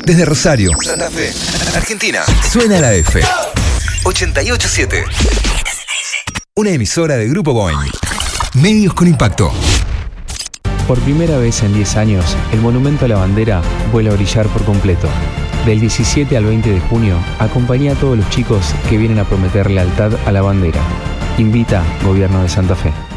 Desde Rosario, Santa Fe, Argentina, suena la F. 88.7. Una emisora de Grupo Boing. Medios con impacto. Por primera vez en 10 años, el Monumento a la Bandera vuelve a brillar por completo. Del 17 al 20 de junio, acompaña a todos los chicos que vienen a prometer lealtad a la bandera. Invita Gobierno de Santa Fe.